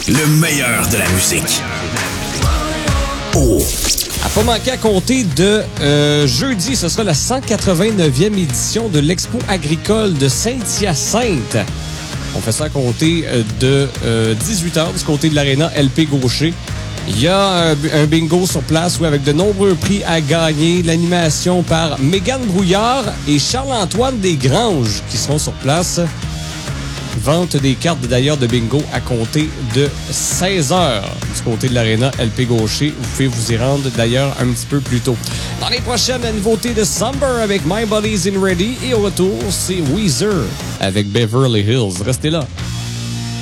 Le meilleur de la musique. Oh! À pas manquer à compter de jeudi, ce sera la 189e édition de l'Expo agricole de Saint-Hyacinthe. On fait ça à compter de 18h du côté de l'Aréna LP Gaucher. Il y a un bingo sur place avec de nombreux prix à gagner. L'animation par Mégane Brouillard et Charles-Antoine Desgranges qui seront sur place. Vente des cartes d'ailleurs de bingo à compter de 16h du côté de l'Aréna LP Gaucher. Vous pouvez vous y rendre d'ailleurs un petit peu plus tôt. Dans les prochaines, la nouveauté de Summer avec My Body's In Ready. Et au retour, c'est Weezer avec Beverly Hills. Restez là.